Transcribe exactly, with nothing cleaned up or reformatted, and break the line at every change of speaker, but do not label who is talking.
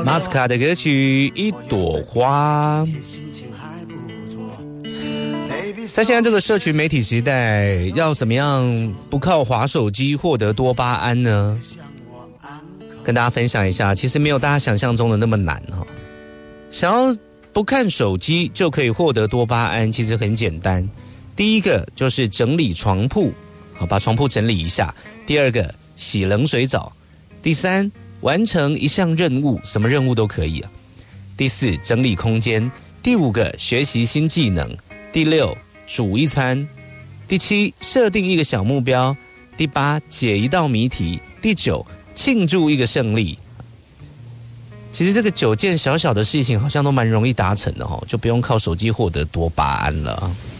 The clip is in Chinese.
马斯卡的歌曲《一朵花》。在现在这个社群媒体时代，要怎么样不靠滑手机获得多巴胺呢？跟大家分享一下，其实没有大家想象中的那么难哈。想要不看手机就可以获得多巴胺，其实很简单。第一个就是整理床铺，好，把床铺整理一下。第二个，洗冷水澡。第三，完成一项任务，什么任务都可以啊。第四，整理空间。第五个，学习新技能。第六，煮一餐。第七，设定一个小目标。第八，解一道谜题。第九，庆祝一个胜利。其实这个九件小小的事情好像都蛮容易达成的哦，就不用靠手机获得多巴胺了。